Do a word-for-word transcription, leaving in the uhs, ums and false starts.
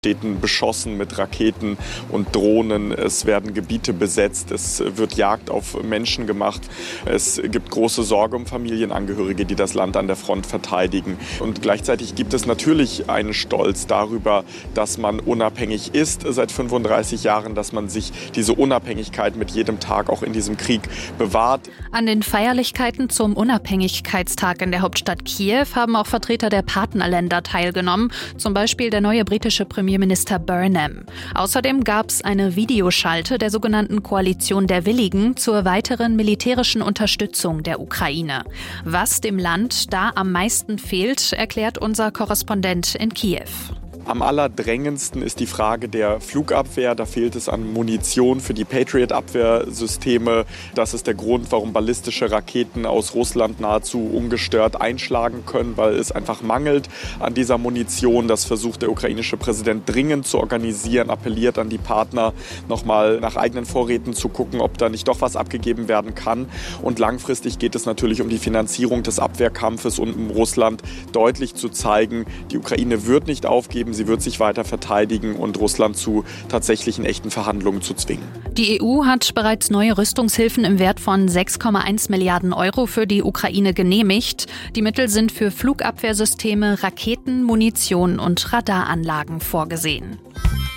Städten beschossen mit Raketen und Drohnen. Es werden Gebiete besetzt, es wird Jagd auf Menschen gemacht. Es gibt große Sorge um Familienangehörige, die das Land an der Front verteidigen. Und gleichzeitig gibt es natürlich einen Stolz darüber, dass man unabhängig ist seit fünfunddreißig Jahren, dass man sich diese Unabhängigkeit mit jedem Tag auch in diesem Krieg bewahrt. An den Feierlichkeiten zum Unabhängigkeitstag in der Hauptstadt Kiew haben auch Vertreter der Partnerländer teilgenommen, zum Beispiel der neue britische Premierminister Premierminister Burnham. Außerdem gab es eine Videoschalte der sogenannten Koalition der Willigen zur weiteren militärischen Unterstützung der Ukraine. Was dem Land da am meisten fehlt, erklärt unser Korrespondent in Kiew. Am allerdrängendsten ist die Frage der Flugabwehr. Da fehlt es an Munition für die Patriot-Abwehrsysteme. Das ist der Grund, warum ballistische Raketen aus Russland nahezu ungestört einschlagen können, weil es einfach mangelt an dieser Munition. Das versucht der ukrainische Präsident dringend zu organisieren, appelliert an die Partner, nochmal nach eigenen Vorräten zu gucken, ob da nicht doch was abgegeben werden kann. Und langfristig geht es natürlich um die Finanzierung des Abwehrkampfes und um Russland deutlich zu zeigen, die Ukraine wird nicht aufgeben. Sie wird sich weiter verteidigen und Russland zu tatsächlichen echten Verhandlungen zu zwingen. Die E U hat bereits neue Rüstungshilfen im Wert von sechs Komma eins Milliarden Euro für die Ukraine genehmigt. Die Mittel sind für Flugabwehrsysteme, Raketen, Munition und Radaranlagen vorgesehen.